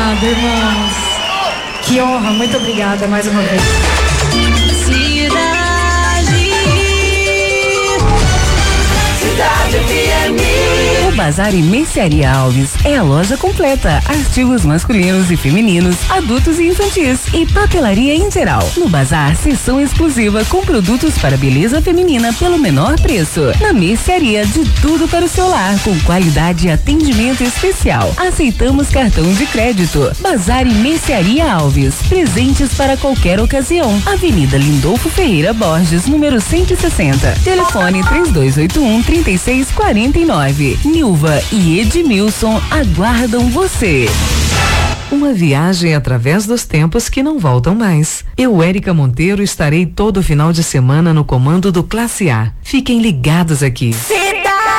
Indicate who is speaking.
Speaker 1: obrigada, irmãos. Que honra, muito obrigada mais uma vez.
Speaker 2: Cidade FM.
Speaker 3: O Bazar e Mercearia Alves é a loja completa, artigos masculinos e femininos, adultos e infantis e papelaria em geral. No Bazar, seção exclusiva com produtos para beleza feminina pelo menor preço. Na Mercearia, de tudo para o seu lar, com qualidade e atendimento especial. Aceitamos cartão de crédito. Bazar e Mercearia Alves, presentes para qualquer ocasião. Avenida Lindolfo Ferreira Borges, número 160. Telefone 3281-3649. Nilva e Edmilson aguardam você.
Speaker 4: Uma viagem através dos tempos que não voltam mais. Eu, Érica Monteiro, estarei todo final de semana no comando do Classe A. Fiquem ligados aqui.
Speaker 2: Cidade